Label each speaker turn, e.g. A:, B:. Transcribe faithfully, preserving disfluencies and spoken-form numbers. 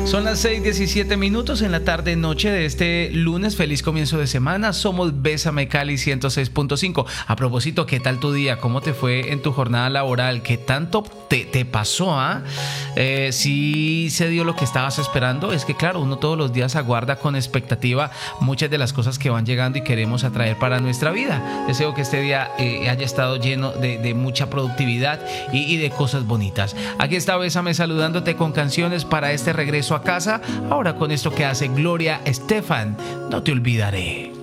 A: Son las seis diecisiete minutos en la tarde noche de este lunes. Feliz comienzo de semana. Somos Bésame Cali ciento seis punto cinco. A propósito, ¿qué tal tu día? ¿Cómo te fue en tu jornada laboral? ¿Qué tanto te, te pasó? ¿Ah? Eh, ¿Sí se dio lo que estabas esperando? Es que claro, uno todos los días aguarda con expectativa muchas de las cosas que van llegando y queremos atraer para nuestra vida. Deseo que este día eh, haya estado lleno de, de mucha productividad y, y de cosas bonitas. Aquí está Bésame saludándote con canciones para este regreso a casa, ahora con esto que hace Gloria Estefan, No te olvidaré.